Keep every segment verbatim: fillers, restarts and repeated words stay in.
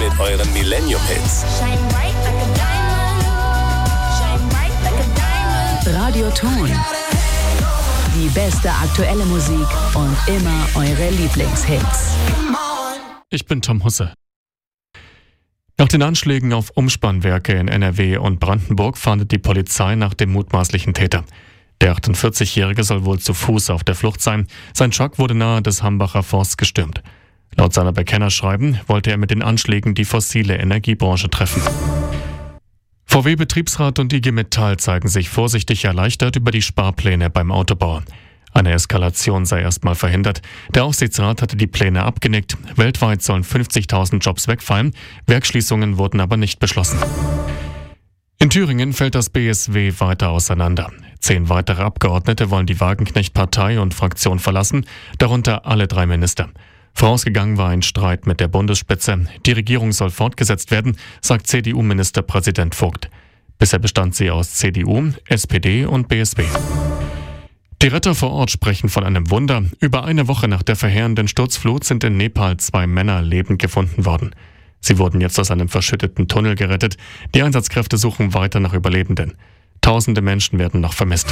mit euren Millennium-Hits. Radioton. Die beste aktuelle Musik und immer eure Lieblingshits. Ich bin Tom Husse. Nach den Anschlägen auf Umspannwerke in N R W und Brandenburg fahndet die Polizei nach dem mutmaßlichen Täter. Der achtundvierzigjährige soll wohl zu Fuß auf der Flucht sein. Sein Truck wurde nahe des Hambacher Forsts gestürmt. Laut seiner Bekennerschreiben wollte er mit den Anschlägen die fossile Energiebranche treffen. V W-Betriebsrat und I G Metall zeigen sich vorsichtig erleichtert über die Sparpläne beim Autobauer. Eine Eskalation sei erstmal verhindert. Der Aufsichtsrat hatte die Pläne abgenickt. Weltweit sollen fünfzigtausend Jobs wegfallen. Werksschließungen wurden aber nicht beschlossen. In Thüringen fällt das B S W weiter auseinander. Zehn weitere Abgeordnete wollen die Wagenknecht-Partei und Fraktion verlassen, darunter alle drei Minister. Vorausgegangen war ein Streit mit der Bundesspitze. Die Regierung soll fortgesetzt werden, sagt C D U-Ministerpräsident Vogt. Bisher bestand sie aus C D U, S P D und B S W. Die Retter vor Ort sprechen von einem Wunder. Über eine Woche nach der verheerenden Sturzflut sind in Nepal zwei Männer lebend gefunden worden. Sie wurden jetzt aus einem verschütteten Tunnel gerettet. Die Einsatzkräfte suchen weiter nach Überlebenden. Tausende Menschen werden noch vermisst.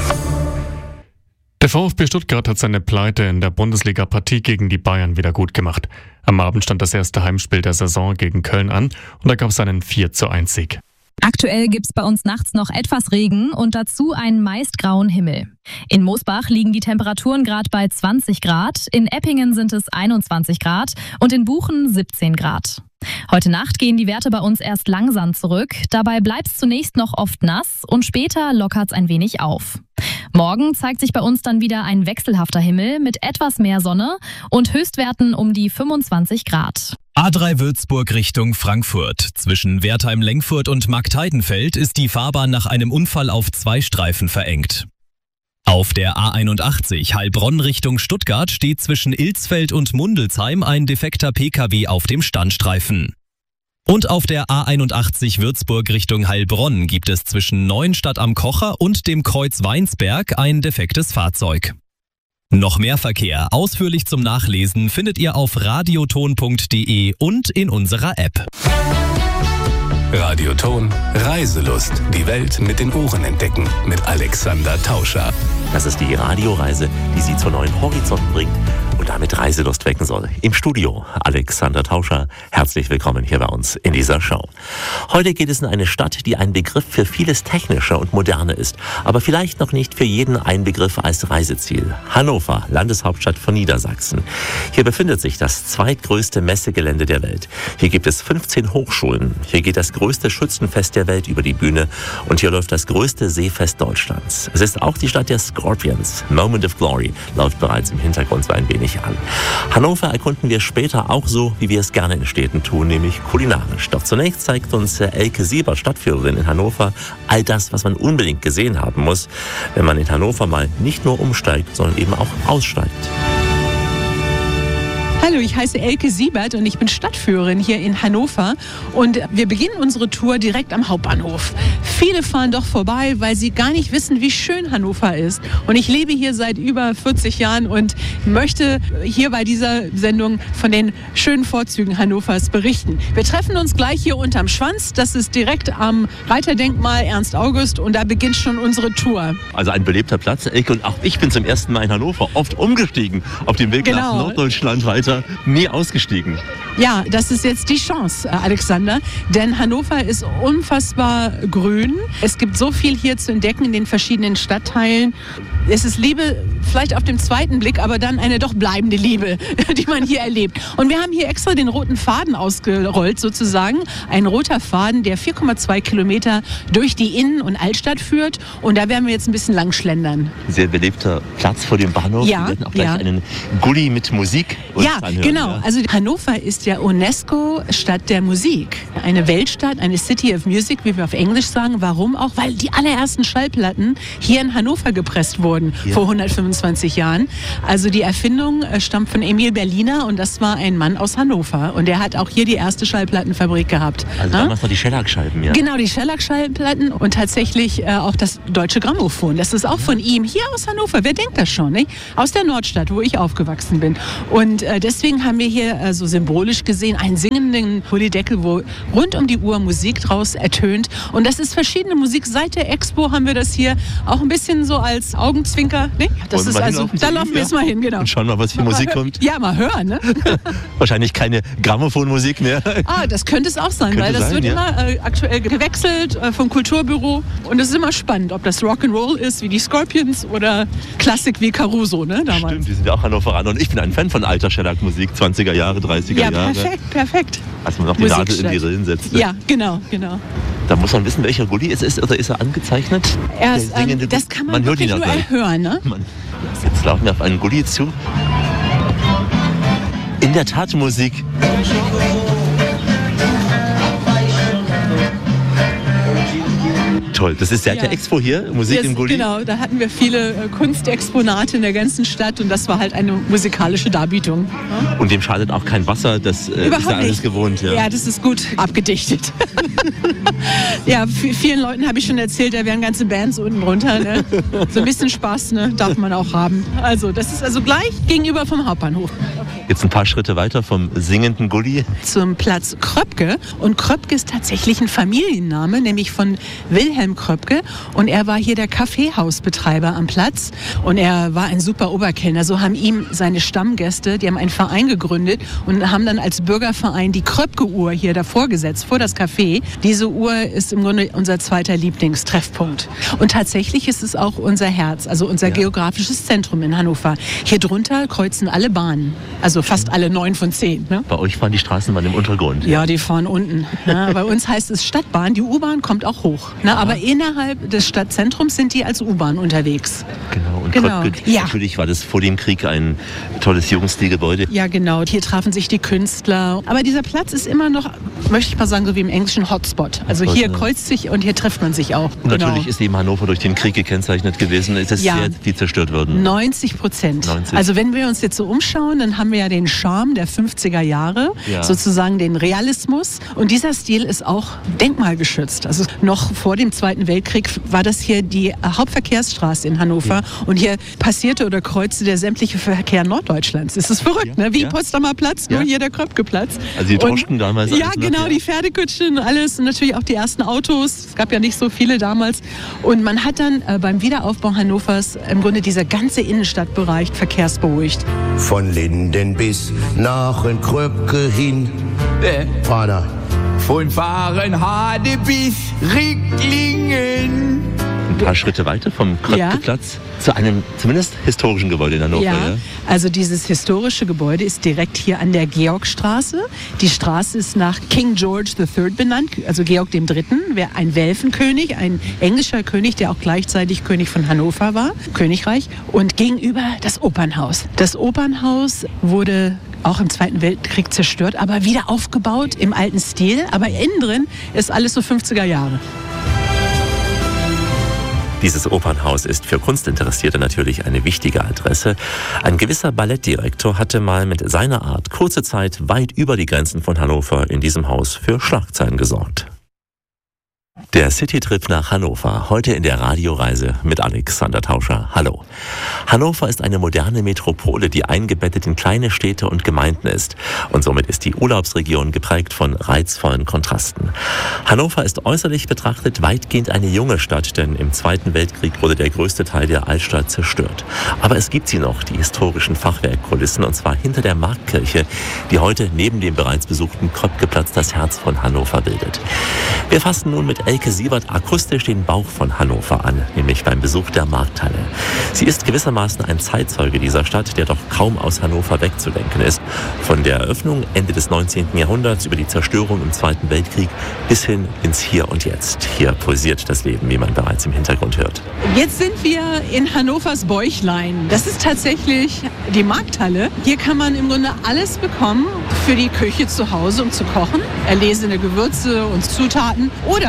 Der VfB Stuttgart hat seine Pleite in der Bundesliga-Partie gegen die Bayern wieder gut gemacht. Am Abend stand das erste Heimspiel der Saison gegen Köln an und da gab es einen vier zu eins Sieg. Aktuell gibt's bei uns nachts noch etwas Regen und dazu einen meist grauen Himmel. In Moosbach liegen die Temperaturen gerade bei zwanzig Grad, in Eppingen sind es einundzwanzig Grad und in Buchen siebzehn Grad. Heute Nacht gehen die Werte bei uns erst langsam zurück, dabei bleibt's zunächst noch oft nass und später lockert's ein wenig auf. Morgen zeigt sich bei uns dann wieder ein wechselhafter Himmel mit etwas mehr Sonne und Höchstwerten um die fünfundzwanzig Grad. A drei Würzburg Richtung Frankfurt. Zwischen Wertheim-Lengfurt und Marktheidenfeld ist die Fahrbahn nach einem Unfall auf zwei Streifen verengt. Auf der A einundachtzig Heilbronn Richtung Stuttgart steht zwischen Ilsfeld und Mundelsheim ein defekter P K W auf dem Standstreifen. Und auf der A einundachtzig Würzburg Richtung Heilbronn gibt es zwischen Neuenstadt am Kocher und dem Kreuz Weinsberg ein defektes Fahrzeug. Noch mehr Verkehr, ausführlich zum Nachlesen, findet ihr auf radioton punkt de und in unserer App. Radioton, Reiselust. Die Welt mit den Ohren entdecken. Mit Alexander Tauscher. Das ist die Radioreise, die Sie zu neuen Horizonten bringt und damit Reiselust wecken soll. Im Studio Alexander Tauscher. Herzlich willkommen hier bei uns in dieser Show. Heute geht es in eine Stadt, die ein Begriff für vieles Technischer und Moderne ist, aber vielleicht noch nicht für jeden ein Begriff als Reiseziel. Hannover, Landeshauptstadt von Niedersachsen. Hier befindet sich das zweitgrößte Messegelände der Welt. Hier gibt es fünfzehn Hochschulen. Hier geht das größte Schützenfest der Welt über die Bühne und hier läuft das größte Seefest Deutschlands. Es ist auch die Stadt der Scorpions. Moment of Glory läuft bereits im Hintergrund so ein wenig an. Hannover erkunden wir später auch so, wie wir es gerne in Städten tun, nämlich kulinarisch. Doch zunächst zeigt uns Elke Siebert, Stadtführerin in Hannover, all das, was man unbedingt gesehen haben muss, wenn man in Hannover mal nicht nur umsteigt, sondern eben auch aussteigt. Hallo, ich heiße Elke Siebert und ich bin Stadtführerin hier in Hannover und wir beginnen unsere Tour direkt am Hauptbahnhof. Viele fahren doch vorbei, weil sie gar nicht wissen, wie schön Hannover ist. Und ich lebe hier seit über vierzig Jahren und möchte hier bei dieser Sendung von den schönen Vorzügen Hannovers berichten. Wir treffen uns gleich hier unterm Schwanz. Das ist direkt am Reiterdenkmal Ernst August und da beginnt schon unsere Tour. Also ein belebter Platz. Elke und auch ich bin zum ersten Mal in Hannover, oft umgestiegen auf dem Weg genau. nach Norddeutschland weiter, nie ausgestiegen. Ja, das ist jetzt die Chance, Alexander, denn Hannover ist unfassbar grün. Es gibt so viel hier zu entdecken in den verschiedenen Stadtteilen. Es ist Liebe vielleicht auf dem zweiten Blick, aber dann eine doch bleibende Liebe, die man hier erlebt. Und wir haben hier extra den roten Faden ausgerollt sozusagen. Ein roter Faden, der vier Komma zwei Kilometer durch die Innen- und Altstadt führt. Und da werden wir jetzt ein bisschen lang schlendern. Sehr belebter Platz vor dem Bahnhof. Ja, wir werden auch gleich ja. einen Gully mit Musik uns Ja, anhören. genau. Ja. Also Hannover ist ja UNESCO-Stadt der Musik. Eine Weltstadt, eine City of Music, wie wir auf Englisch sagen. Warum auch? Weil die allerersten Schallplatten hier in Hannover gepresst wurden, ja. vor hundertfünfundzwanzig Jahren. Also die Erfindung äh, stammt von Emil Berliner und das war ein Mann aus Hannover. Und der hat auch hier die erste Schallplattenfabrik gehabt. Also ja? damals noch die Shellac-Scheiben, ja. Genau, die Shellac-Schallplatten und tatsächlich äh, auch das Deutsche Grammophon. Das ist auch von ihm, hier aus Hannover. Wer denkt das schon, nicht? Aus der Nordstadt, wo ich aufgewachsen bin. Und äh, deswegen haben wir hier äh, so symbolisch gesehen einen singenden Polydeckel, wo rund um die Uhr Musik draus ertönt. Und das ist verschiedene Musik. Seit der Expo haben wir das hier auch ein bisschen so als Augenzwinker. Nee, das ist also, da laufen wir jetzt mal hin, genau. Und schauen mal, was für mal Musik mal kommt. Ja, mal hören, ne? Wahrscheinlich keine Grammophonmusik mehr. Ah, das könnte es auch sein, könnte weil das sein, wird ja. immer äh, aktuell gewechselt äh, vom Kulturbüro. Und es ist immer spannend, ob das Rock'n'Roll ist wie die Scorpions oder Klassik wie Caruso, ne, damals. Stimmt, die sind ja auch Hannoveraner. Und ich bin ein Fan von alter Shellac-Musik, zwanziger Jahre, dreißiger Ja, Jahre. perfekt, perfekt. Als man noch die Nadel in die Rillen setzte. Ja, genau, genau. Da muss man wissen, welcher Gulli es ist, oder ist er angezeichnet? Er ist, Der singende ähm, das Gulli. kann man, man hört ihn wirklich ja nur gleich. erhören, ne? Man, jetzt laufen wir auf einen Gulli zu. In der Tat Musik. Toll, das ist seit Ja. der Expo hier, Musik Yes, im Gulli. Genau, da hatten wir viele äh, Kunstexponate in der ganzen Stadt und das war halt eine musikalische Darbietung. Ja? Und dem schadet auch kein Wasser, das äh, Überhaupt ist ja alles nicht. gewohnt. Ja. Ja, das ist gut abgedichtet. Ja, v- vielen Leuten habe ich schon erzählt, da wären ganze Bands unten drunter. Ne? So ein bisschen Spaß, ne? Darf man auch haben. Also, das ist also gleich gegenüber vom Hauptbahnhof. Jetzt ein paar Schritte weiter vom singenden Gulli. Zum Platz Kröpke. Und Kröpke ist tatsächlich ein Familienname, nämlich von Wilhelm Kröpke. Und er war hier der Kaffeehausbetreiber am Platz. Und er war ein super Oberkellner. So haben ihm seine Stammgäste, die haben einen Verein gegründet und haben dann als Bürgerverein die Kröpke-Uhr hier davor gesetzt, vor das Café. Diese Uhr ist im Grunde unser zweiter Lieblingstreffpunkt. Und tatsächlich ist es auch unser Herz, also unser Ja. geografisches Zentrum in Hannover. Hier drunter kreuzen alle Bahnen. Also fast alle neun von zehn. Ne? Bei euch fahren die Straßenbahnen im Untergrund. Ja, die fahren unten. Ja, bei uns heißt es Stadtbahn, die U-Bahn kommt auch hoch. Na, aber innerhalb des Stadtzentrums sind die als U-Bahn unterwegs. Genau. Und Genau. Kröpke, Ja. natürlich war das vor dem Krieg ein tolles Jugendstilgebäude. Ja, genau. Hier trafen sich die Künstler. Aber dieser Platz ist immer noch, möchte ich mal sagen, so wie im englischen Hotspot. Also hier Hotspot. kreuzt sich und hier trifft man sich auch. Und Genau. natürlich ist eben Hannover durch den Krieg gekennzeichnet gewesen. Es ist Ja. sehr viel zerstört worden. neunzig Prozent. neunzig. Also wenn wir uns jetzt so umschauen, dann haben wir ja den Charme der fünfziger Jahre, Ja. sozusagen den Realismus. Und dieser Stil ist auch denkmalgeschützt. Also noch vor dem Zweiten Weltkrieg war das hier die Hauptverkehrsstraße in Hannover. Und hier passierte oder kreuzte der sämtliche Verkehr Norddeutschlands. Das ist verrückt, Ja, ne? Wie ja. Potsdamer Platz, nur Ja. hier der Kröpke-Platz. Also die Und- Droschken damals. Ja, alles noch, genau, ja. die Pferdekutschen, alles und natürlich auch die ersten Autos. Es gab ja nicht so viele damals. Und man hat dann äh, beim Wiederaufbau Hannovers im Grunde dieser ganze Innenstadtbereich verkehrsberuhigt. Von Linden bis nach in Kröpke hin. Äh, Vater. Von Fahrenhade bis Ricklingen. Ein paar Schritte weiter vom Kröpke-Platz zu einem zumindest historischen Gebäude in Hannover. Ja, Ja. also dieses historische Gebäude ist direkt hier an der Georgstraße. Die Straße ist nach King George the Third benannt, also Georg dem Dritten, wer ein Welfenkönig, ein englischer König, der auch gleichzeitig König von Hannover war, Königreich. Und gegenüber das Opernhaus. Das Opernhaus wurde auch im Zweiten Weltkrieg zerstört, aber wieder aufgebaut im alten Stil. Aber innen drin ist alles so fünfziger Jahre. Dieses Opernhaus ist für Kunstinteressierte natürlich eine wichtige Adresse. Ein gewisser Ballettdirektor hatte mal mit seiner Art kurze Zeit weit über die Grenzen von Hannover in diesem Haus für Schlagzeilen gesorgt. Der Citytrip nach Hannover, heute in der Radioreise mit Alexander Tauscher. Hallo. Hannover ist eine moderne Metropole, die eingebettet in kleine Städte und Gemeinden ist. Und somit ist die Urlaubsregion geprägt von reizvollen Kontrasten. Hannover ist äußerlich betrachtet weitgehend eine junge Stadt, denn im Zweiten Weltkrieg wurde der größte Teil der Altstadt zerstört. Aber es gibt sie noch, die historischen Fachwerkkulissen, und zwar hinter der Marktkirche, die heute neben dem bereits besuchten Kröpke-Platz das Herz von Hannover bildet. Wir fassen nun mit Elke Siebert akustisch den Bauch von Hannover an, nämlich beim Besuch der Markthalle. Sie ist gewissermaßen ein Zeitzeuge dieser Stadt, der doch kaum aus Hannover wegzudenken ist. Von der Eröffnung Ende des neunzehnten Jahrhunderts über die Zerstörung im Zweiten Weltkrieg bis hin ins Hier und Jetzt. Hier pulsiert das Leben, wie man bereits im Hintergrund hört. Jetzt sind wir in Hannovers Bäuchlein. Das ist tatsächlich die Markthalle. Hier kann man im Grunde alles bekommen für die Küche zu Hause, um zu kochen. Erlesene Gewürze und Zutaten. Oder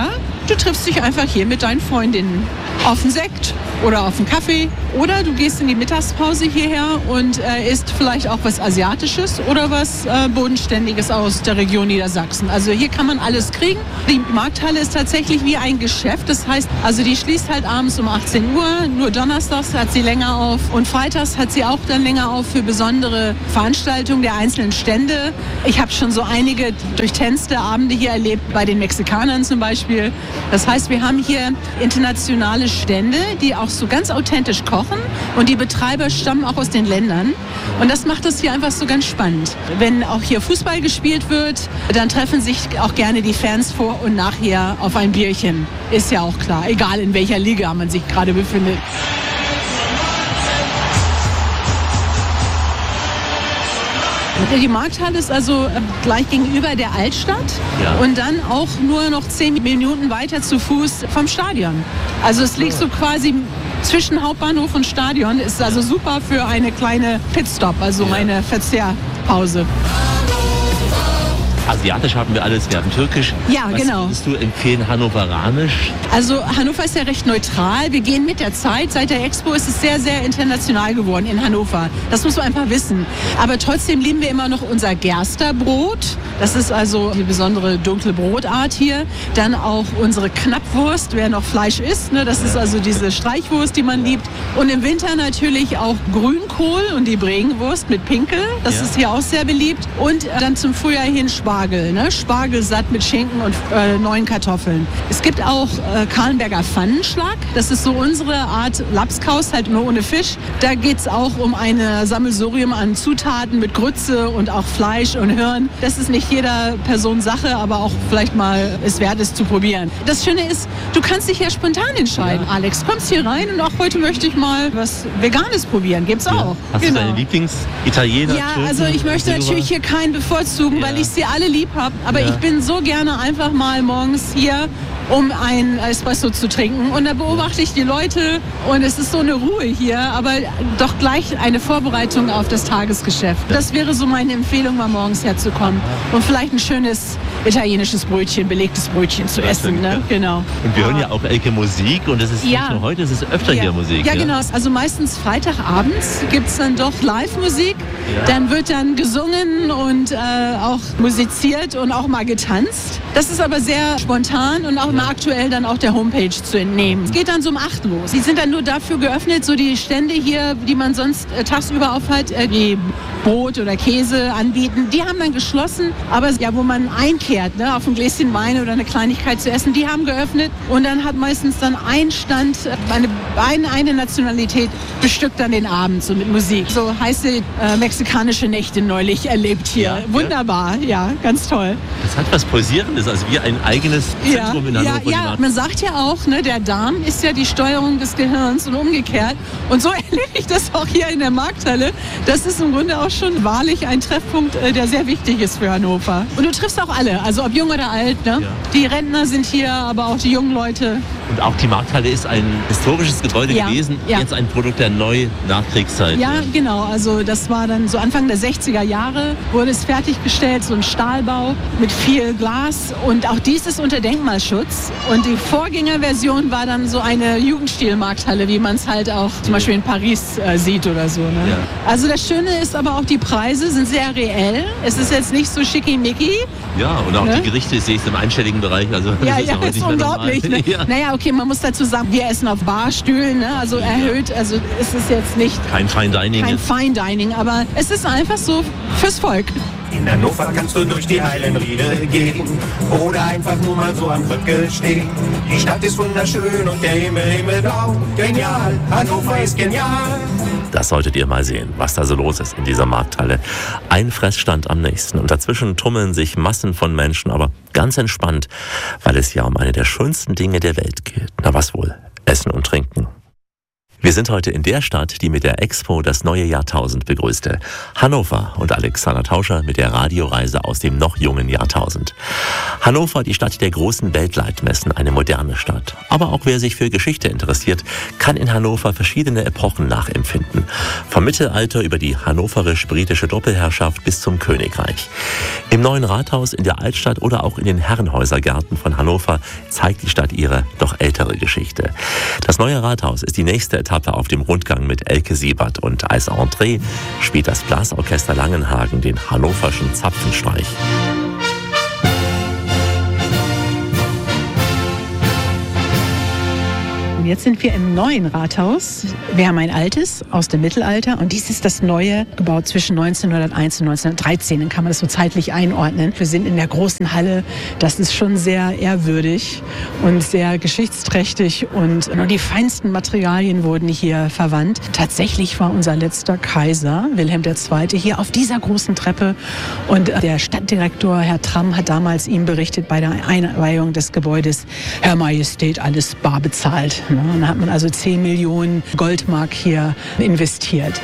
du triffst dich einfach hier mit deinen Freundinnen auf einen Sekt oder auf einen Kaffee. Oder du gehst in die Mittagspause hierher und äh, isst vielleicht auch was Asiatisches oder was äh, Bodenständiges aus der Region Niedersachsen. Also hier kann man alles kriegen. Die Markthalle ist tatsächlich wie ein Geschäft. Das heißt, also die schließt halt abends um achtzehn Uhr. Nur donnerstags hat sie länger auf. Und freitags hat sie auch dann länger auf für besondere Veranstaltungen der einzelnen Stände. Ich habe schon so einige durchtänzte Abende hier erlebt, bei den Mexikanern zum Beispiel. Das heißt, wir haben hier internationale Stände, die auch so ganz authentisch kochen. Und die Betreiber stammen auch aus den Ländern. Und das macht es hier einfach so ganz spannend. Wenn auch hier Fußball gespielt wird, dann treffen sich auch gerne die Fans vor und nachher auf ein Bierchen. Ist ja auch klar, egal in welcher Liga man sich gerade befindet. Die Markthalle ist also gleich gegenüber der Altstadt Ja. und dann auch nur noch zehn Minuten weiter zu Fuß vom Stadion. Also es liegt so quasi zwischen Hauptbahnhof und Stadion, ist also super für eine kleine Pitstop, also Ja. eine Verzehrpause. Asiatisch haben wir alles, wir haben Türkisch. Ja, Was genau. würdest du empfehlen, Hannoveranisch? Also Hannover ist ja recht neutral. Wir gehen mit der Zeit. Seit der Expo ist es sehr, sehr international geworden in Hannover. Das muss man einfach wissen. Aber trotzdem lieben wir immer noch unser Gersterbrot. Das ist also die besondere dunkle Brotart hier. Dann auch unsere Knappwurst, wer noch Fleisch isst. Ne? Das ist also diese Streichwurst, die man liebt. Und im Winter natürlich auch Grünkohl und die Bregenwurst mit Pinkel. Das Ja. ist hier auch sehr beliebt. Und dann zum Frühjahr hin Spargel. Ne? Spargel satt mit Schinken und äh, neuen Kartoffeln. Es gibt auch äh, Kahlenberger Pfannenschlag. Das ist so unsere Art Lapskaus, halt nur ohne Fisch. Da geht es auch um ein Sammelsurium an Zutaten mit Grütze und auch Fleisch und Hirn. Das ist nicht jeder Person Sache, aber auch vielleicht mal es wert ist zu probieren. Das Schöne ist, du kannst dich ja spontan entscheiden. Ja. Alex, kommst hier rein und auch heute möchte ich mal was Veganes probieren. Gibt's auch. Hast Genau. du deine Lieblings-Italiener? Ja, Türken, also ich möchte Silber? natürlich hier keinen bevorzugen, Ja. weil ich sie alle lieb habe. Aber Ja. ich bin so gerne einfach mal morgens hier, um ein Espresso zu trinken. Und da beobachte ich die Leute und es ist so eine Ruhe hier, aber doch gleich eine Vorbereitung auf das Tagesgeschäft. Das wäre so meine Empfehlung, mal morgens herzukommen und vielleicht ein schönes italienisches Brötchen, belegtes Brötchen zu Das essen. stimmt, Ne? ja. Genau. Und wir hören ja auch Elke Musik und es ist Ja. nicht nur heute, es ist öfter Ja. hier Musik. Ja, genau. Also meistens Freitagabends gibt es dann doch Live-Musik. Ja. Dann wird dann gesungen und äh, auch musiziert und auch mal getanzt. Das ist aber sehr spontan und auch immer aktuell dann auch der Homepage zu entnehmen. Es geht dann so um acht los. Die sind dann nur dafür geöffnet, so die Stände hier, die man sonst äh, tagsüber auf hat, äh, die Brot oder Käse anbieten, die haben dann geschlossen. Aber ja, wo man einkehrt, ne, auf ein Gläschen Wein oder eine Kleinigkeit zu essen, die haben geöffnet. Und dann hat meistens dann ein Stand, äh, eine, eine, eine Nationalität bestückt dann den Abend so mit Musik. So heiße äh, mexikanische Nächte neulich erlebt hier. Ja, Wunderbar, ja, ganz toll. Das hat was Posierendes, also wie ein eigenes Zentrum in ja, Hannover. ja, man sagt ja auch, ne, der Darm ist ja die Steuerung des Gehirns und umgekehrt. Und so erlebe ich das auch hier in der Markthalle. Das ist im Grunde auch schon wahrlich ein Treffpunkt, äh, der sehr wichtig ist für Hannover. Und du triffst auch alle, also ob jung oder alt. Ne? Ja. Die Rentner sind hier, aber auch die jungen Leute. Und auch die Markthalle ist ein historisches Gebäude Ja, gewesen, ja. jetzt ein Produkt der Neu-Nachkriegszeit. Ja, genau. Also das war dann so Anfang der sechziger Jahre, wurde es fertiggestellt, so ein Stahlbau mit viel Glas. Und auch dies ist unter Denkmalschutz. Und die Vorgängerversion war dann so eine Jugendstil-Markthalle, wie man es halt auch zum Beispiel in Paris äh, sieht oder so. Ne? Ja. Also das Schöne ist aber auch, die Preise sind sehr reell. Es ist jetzt nicht so schickimicki. Ja, und auch Ne? die Gerichte sehe ich im einstelligen Bereich. Also das Ja, ist ja, heute ist nicht mehr unglaublich. Ne? normal. Ja. Naja, okay, man muss dazu sagen, wir essen auf Barstühlen, ne? Also erhöht, also es ist jetzt nicht Kein Fine Dining. kein Fine Dining, aber es ist einfach so fürs Volk. In Hannover kannst du durch die Heilenriede gehen oder einfach nur mal so am Brücke stehen. Die Stadt ist wunderschön und der Himmel himmelblau. Genial, Hannover ist genial. Das solltet ihr mal sehen, was da so los ist in dieser Markthalle. Ein Fressstand am nächsten und dazwischen tummeln sich Massen von Menschen, aber ganz entspannt, weil es ja um eine der schönsten Dinge der Welt geht. Na was wohl? Essen und Trinken. Wir sind heute in der Stadt, die mit der Expo das neue Jahrtausend begrüßte. Hannover und Alexander Tauscher mit der Radioreise aus dem noch jungen Jahrtausend. Hannover, die Stadt der großen Weltleitmessen, eine moderne Stadt. Aber auch wer sich für Geschichte interessiert, kann in Hannover verschiedene Epochen nachempfinden. Vom Mittelalter über die hannoverisch-britische Doppelherrschaft bis zum Königreich. Im neuen Rathaus in der Altstadt oder auch in den Herrenhäusergärten von Hannover zeigt die Stadt ihre doch ältere Geschichte. Das neue Rathaus ist die nächste Etappe auf dem Rundgang mit Elke Siebert und als Entree spielt das Blasorchester Langenhagen den hannoverschen Zapfenstreich. Jetzt sind wir im neuen Rathaus. Wir haben ein altes aus dem Mittelalter und dies ist das neue, gebaut zwischen neunzehnhunderteins und neunzehnhundertdreizehn. Dann kann man das so zeitlich einordnen. Wir sind in der großen Halle. Das ist schon sehr ehrwürdig und sehr geschichtsträchtig und nur die feinsten Materialien wurden hier verwandt. Tatsächlich war unser letzter Kaiser, Wilhelm der Zweite, hier auf dieser großen Treppe und der Stadtdirektor, Herr Tramm, hat damals ihm berichtet bei der Einweihung des Gebäudes, Herr Majestät, alles bar bezahlt. Und da hat man also zehn Millionen Goldmark hier investiert.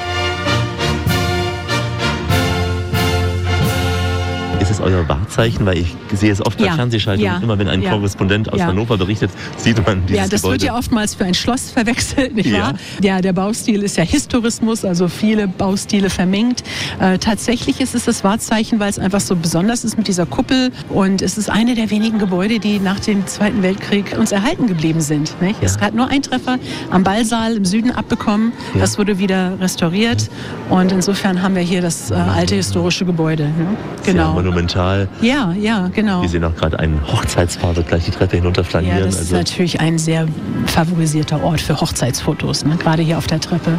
Ist es euer Wahrzeichen? Weil ich sehe es oft bei ja, Fernsehschaltungen. Ja, immer wenn ein ja, Korrespondent aus ja. Hannover berichtet, sieht man dieses Ja, das Gebäude. wird ja oftmals für ein Schloss verwechselt, nicht ja. wahr? Ja, der Baustil ist ja Historismus, also viele Baustile vermengt. Äh, tatsächlich ist es das Wahrzeichen, weil es einfach so besonders ist mit dieser Kuppel. Und es ist eine der wenigen Gebäude, die nach dem Zweiten Weltkrieg uns erhalten geblieben sind. Nicht? Ja. Es hat nur einen Treffer am Ballsaal im Süden abbekommen. Ja. Das wurde wieder restauriert. Und insofern haben wir hier das äh, alte historische Gebäude. Ne? Genau. Sehr monumental. Ja, ja, genau. Wir sehen auch gerade einen Hochzeitspaar gleich die Treppe hinunter flanieren. Ja, das also ist natürlich ein sehr favorisierter Ort für Hochzeitsfotos, ne? Gerade hier auf der Treppe.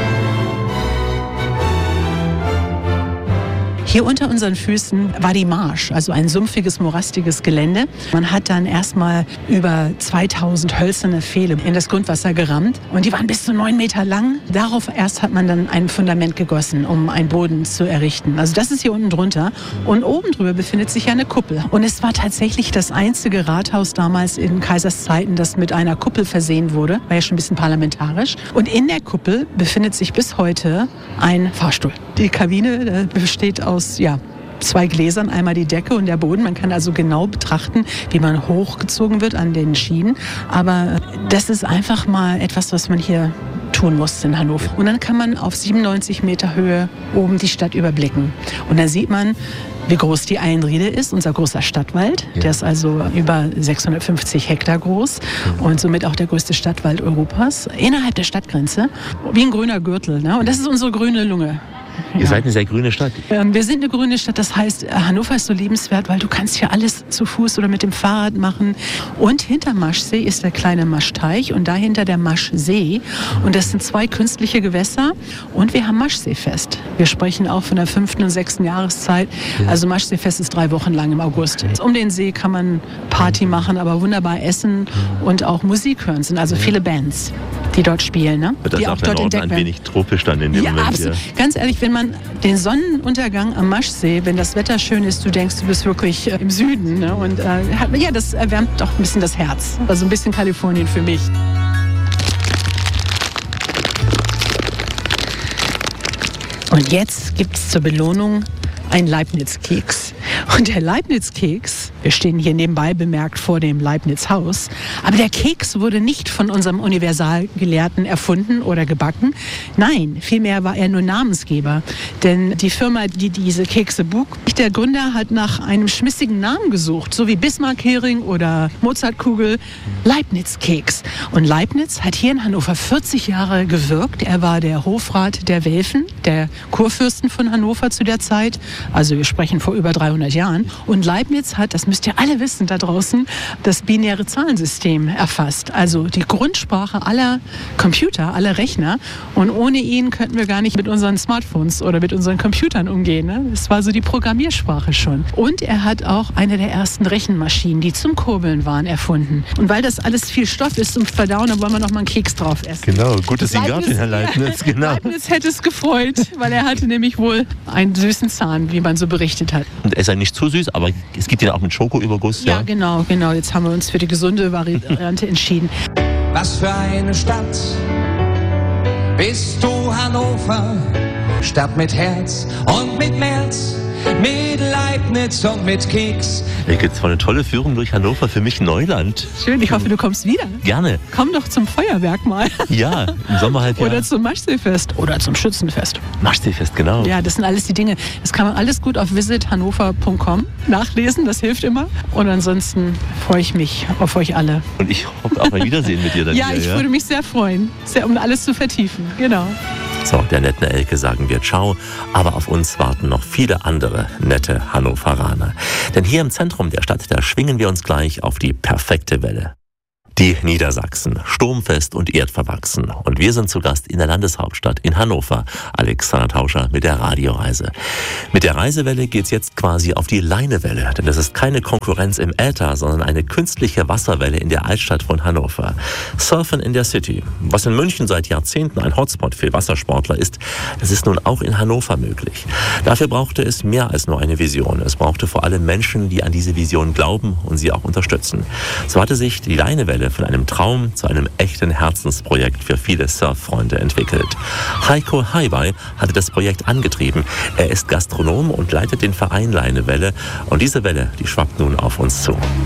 Hier unter unseren Füßen war die Marsch, also ein sumpfiges, morastiges Gelände. Man hat dann erstmal über zweitausend hölzerne Pfähle in das Grundwasser gerammt und die waren bis zu neun Meter lang. Darauf erst hat man dann ein Fundament gegossen, um einen Boden zu errichten. Also das ist hier unten drunter und oben drüber befindet sich eine Kuppel. Und es war tatsächlich das einzige Rathaus damals in Kaisers Zeiten, das mit einer Kuppel versehen wurde. War ja schon ein bisschen parlamentarisch. Und in der Kuppel befindet sich bis heute ein Fahrstuhl. Die Kabine besteht aus ja, zwei Gläsern, einmal die Decke und der Boden. Man kann also genau betrachten, wie man hochgezogen wird an den Schienen. Aber das ist einfach mal etwas, was man hier tun muss in Hannover. Und dann kann man auf siebenundneunzig Meter Höhe oben die Stadt überblicken. Und dann sieht man, wie groß die Eilenriede ist, unser großer Stadtwald. Ja. Der ist also über sechshundertfünfzig Hektar groß mhm. und somit auch der größte Stadtwald Europas. Innerhalb der Stadtgrenze, wie ein grüner Gürtel. Ne? Und das ist unsere grüne Lunge. Ihr ja. seid eine sehr grüne Stadt. Ähm, wir sind eine grüne Stadt, das heißt, Hannover ist so lebenswert, weil du kannst hier alles zu Fuß oder mit dem Fahrrad machen. Und hinter Maschsee ist der kleine Maschteich und dahinter der Maschsee. Und das sind zwei künstliche Gewässer und wir haben Maschseefest. Wir sprechen auch von der fünften und sechsten Jahreszeit. Ja. Also Maschseefest ist drei Wochen lang im August. Okay. Um den See kann man Party machen, aber wunderbar essen und auch Musik hören. Es sind also viele Bands, die dort spielen. Ne? Wird das die auch, auch dort entdeckt werden. Ein wenig tropisch dann in dem ja, Moment. Absolut. Ja, ganz ehrlich, wenn man den Sonnenuntergang am Maschsee, wenn das Wetter schön ist, du denkst, du bist wirklich äh, im Süden. Ne? Und äh, ja, das erwärmt doch ein bisschen das Herz. Also ein bisschen Kalifornien für mich. Und jetzt gibt es zur Belohnung einen Leibniz-Keks. Und der Leibniz-Keks, wir stehen hier nebenbei bemerkt vor dem Leibniz-Haus, aber der Keks wurde nicht von unserem Universalgelehrten erfunden oder gebacken. Nein, vielmehr war er nur Namensgeber. Denn die Firma, die diese Kekse bucht, der Gründer hat nach einem schmissigen Namen gesucht, so wie Bismarck-Hering oder Mozartkugel, Leibniz-Keks. Und Leibniz hat hier in Hannover vierzig Jahre gewirkt. Er war der Hofrat der Welfen, der Kurfürsten von Hannover zu der Zeit. Also wir sprechen vor über dreihundert Jahren. Und Leibniz hat, das müsst ihr alle wissen da draußen, das binäre Zahlensystem erfasst. Also die Grundsprache aller Computer, aller Rechner. Und ohne ihn könnten wir gar nicht mit unseren Smartphones oder mit unseren Computern umgehen. Ne? Das war so die Programmiersprache schon. Und er hat auch eine der ersten Rechenmaschinen, die zum Kurbeln waren, erfunden. Und weil das alles viel Stoff ist zum Verdauen, dann wollen wir noch mal einen Keks drauf essen. Genau, gut, dass Sie ihn gab, Herr Leibniz. Genau. Leibniz hätte es gefreut, weil er hatte nämlich wohl einen süßen Zahn, wie man so berichtet hat. Und er ist ja nicht zu süß, aber es gibt ihn auch mit Schokoüberguss. Ja, ja, genau, genau. Jetzt haben wir uns für die gesunde Variante entschieden. Was für eine Stadt bist du, Hannover? Stadt mit Herz und mit März. mit Leibniz und mit Keks. Hier gibt es eine tolle Führung durch Hannover, für mich Neuland. Schön, ich hoffe, du kommst wieder. Gerne. Komm doch zum Feuerwerk mal. Ja, im Sommer halt ja. Oder zum Maschseefest. Oder zum Schützenfest. Maschseefest, genau. Ja, das sind alles die Dinge. Das kann man alles gut auf visit hannover punkt com nachlesen, das hilft immer. Und ansonsten freue ich mich auf euch alle. Und ich hoffe auch ein Wiedersehen mit dir dann Ja, wieder, ich ja? würde mich sehr freuen, sehr, um alles zu vertiefen. Genau. So, der netten Elke sagen wir Ciao, aber auf uns warten noch viele andere nette Hannoveraner. Denn hier im Zentrum der Stadt, da schwingen wir uns gleich auf die perfekte Welle. Die Niedersachsen, sturmfest und erdverwachsen. Und wir sind zu Gast in der Landeshauptstadt in Hannover. Alexander Tauscher mit der Radioreise. Mit der Reisewelle geht's jetzt quasi auf die Leinewelle. Denn es ist keine Konkurrenz im Äther, sondern eine künstliche Wasserwelle in der Altstadt von Hannover. Surfen in der City. Was in München seit Jahrzehnten ein Hotspot für Wassersportler ist, das ist nun auch in Hannover möglich. Dafür brauchte es mehr als nur eine Vision. Es brauchte vor allem Menschen, die an diese Vision glauben und sie auch unterstützen. So hatte sich die Leinewelle von einem Traum zu einem echten Herzensprojekt für viele Surffreunde entwickelt. Heiko Heibai hatte das Projekt angetrieben. Er ist Gastronom und leitet den Verein Leinewelle. Und diese Welle, die schwappt nun auf uns zu.